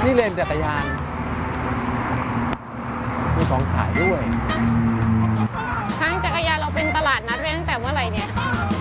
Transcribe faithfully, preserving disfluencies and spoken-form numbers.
นี่เลนจักรยานมีของขายด้วย